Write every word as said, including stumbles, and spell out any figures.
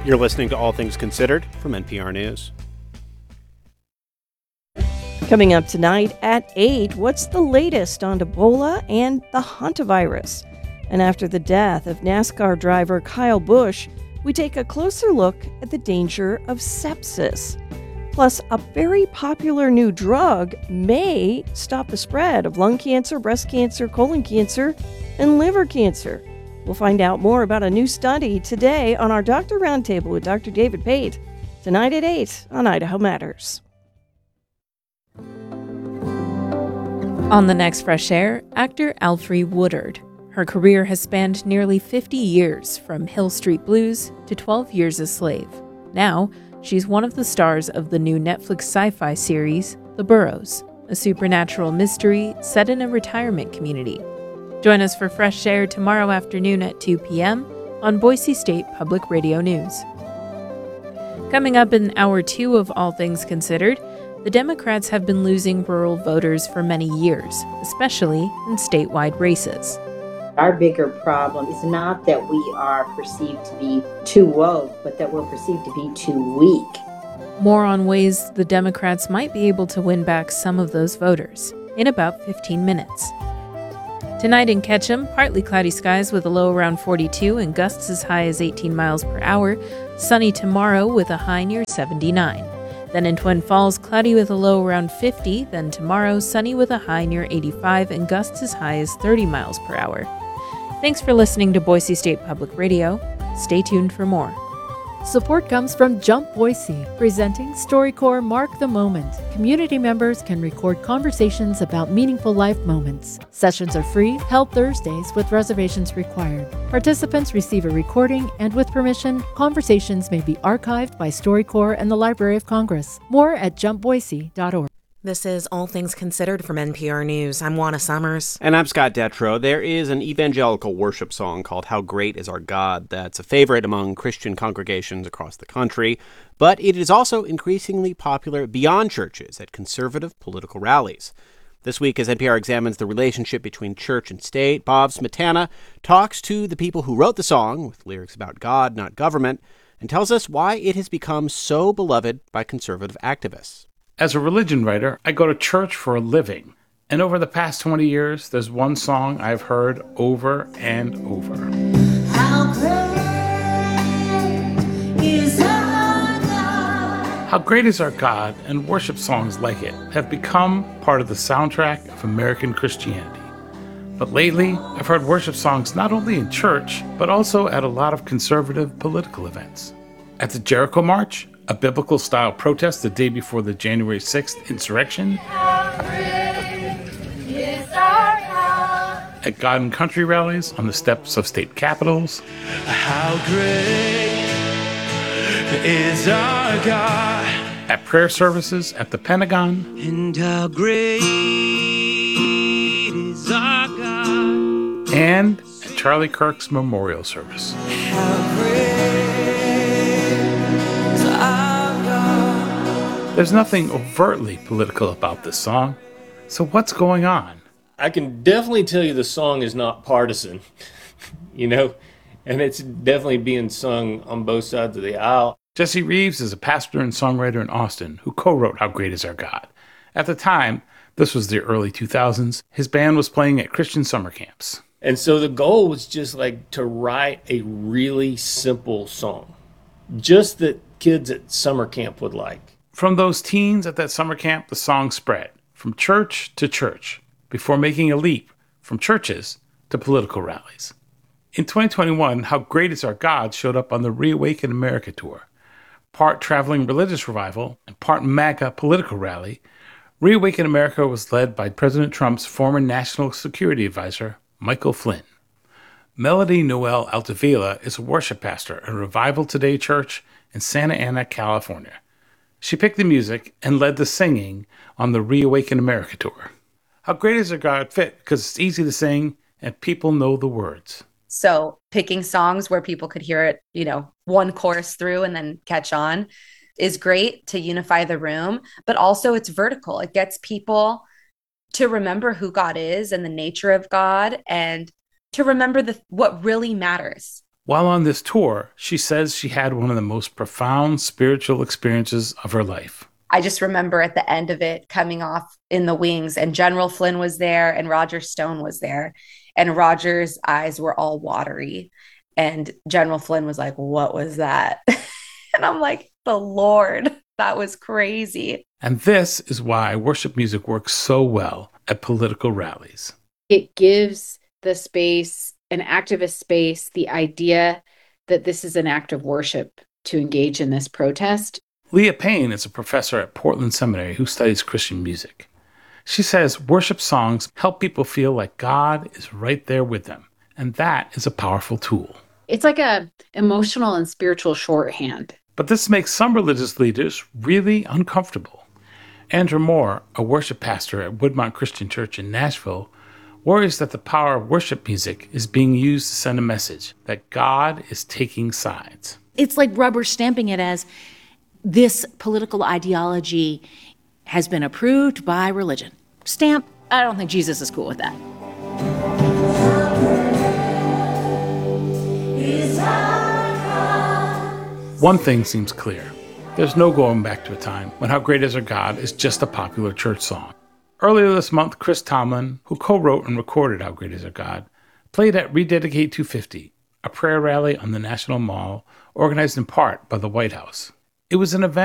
You're listening to All Things Considered from N P R News. Coming up tonight at eight, what's the latest on Ebola and the hantavirus? And after the death of NASCAR driver Kyle Busch, we take a closer look at the danger of sepsis. Plus, a very popular new drug may stop the spread of lung cancer, breast cancer, colon cancer, and liver cancer. We'll find out more about a new study today on our Doctor Roundtable with Doctor David Pate, tonight at eight on Idaho Matters. On the next Fresh Air, actor Alfre Woodard. Her career has spanned nearly fifty years, from Hill Street Blues to twelve Years a Slave. Now, she's one of the stars of the new Netflix sci-fi series, The Burrows, a supernatural mystery set in a retirement community. Join us for Fresh Air tomorrow afternoon at two p.m. on Boise State Public Radio News. Coming up in Hour two of All Things Considered, the Democrats have been losing rural voters for many years, especially in statewide races. Our bigger problem is not that we are perceived to be too woke, but that we're perceived to be too weak. More on ways the Democrats might be able to win back some of those voters in about fifteen minutes. Tonight in Ketchum, partly cloudy skies with a low around forty-two and gusts as high as eighteen miles per hour. Sunny tomorrow with a high near seventy-nine. Then in Twin Falls, cloudy with a low around fifty. Then tomorrow, sunny with a high near eighty-five and gusts as high as thirty miles per hour. Thanks for listening to Boise State Public Radio. Stay tuned for more. Support comes from Jump Boise, presenting StoryCorps Mark the Moment. Community members can record conversations about meaningful life moments. Sessions are free, held Thursdays with reservations required. Participants receive a recording, and with permission, conversations may be archived by StoryCorps and the Library of Congress. More at jump boise dot org. This is All Things Considered from N P R News. I'm Juana Summers. And I'm Scott Detrow. There is an evangelical worship song called How Great Is Our God that's a favorite among Christian congregations across the country, but it is also increasingly popular beyond churches at conservative political rallies. This week, as N P R examines the relationship between church and state, Bob Smetana talks to the people who wrote the song, with lyrics about God, not government, and tells us why it has become so beloved by conservative activists. As a religion writer, I go to church for a living. And over the past twenty years, there's one song I've heard over and over. How great is our God? How great is our God, and worship songs like it have become part of the soundtrack of American Christianity. But lately, I've heard worship songs not only in church, but also at a lot of conservative political events. At the Jericho March, a biblical-style protest the day before the January sixth insurrection. How great is our God. At God and Country rallies on the steps of state capitals. How great is our God. At prayer services at the Pentagon. And how great is our God. And at Charlie Kirk's memorial service. How great. There's nothing overtly political about this song. So what's going on? I can definitely tell you the song is not partisan, you know, and it's definitely being sung on both sides of the aisle. Jesse Reeves is a pastor and songwriter in Austin who co-wrote How Great Is Our God. At the time, this was the early two thousands, his band was playing at Christian summer camps. And so the goal was just like to write a really simple song, just that kids at summer camp would like. From those teens at that summer camp, the song spread from church to church before making a leap from churches to political rallies. In twenty twenty-one, How Great Is Our God showed up on the Reawaken America tour. Part traveling religious revival and part MAGA political rally, Reawaken America was led by President Trump's former national security advisor, Michael Flynn. Melody Noel Altavilla is a worship pastor at Revival Today Church in Santa Ana, California. She picked the music and led the singing on the Reawaken America tour. How Great Is Our God fit because it's easy to sing and people know the words. So picking songs where people could hear it, you know, one chorus through and then catch on is great to unify the room, but also it's vertical. It gets people to remember who God is and the nature of God and to remember the what really matters. While on this tour, she says she had one of the most profound spiritual experiences of her life. I just remember at the end of it coming off in the wings, and General Flynn was there and Roger Stone was there. And Roger's eyes were all watery. And General Flynn was like, "What was that?" And I'm like, "The Lord, that was crazy." And this is why worship music works so well at political rallies. It gives the space, an activist space, the idea that this is an act of worship to engage in this protest. Leah Payne is a professor at Portland Seminary who studies Christian music. She says worship songs help people feel like God is right there with them, and that is a powerful tool. It's like a emotional and spiritual shorthand. But this makes some religious leaders really uncomfortable. Andrew Moore, a worship pastor at Woodmont Christian Church in Nashville, worries that the power of worship music is being used to send a message that God is taking sides. It's like rubber stamping it as this political ideology has been approved by religion. Stamp. I don't think Jesus is cool with that. One thing seems clear. There's no going back to a time when How Great Is Our God is just a popular church song. Earlier this month, Chris Tomlin, who co-wrote and recorded How Great Is Our God, played at Rededicate two fifty, a prayer rally on the National Mall organized in part by the White House. It was an event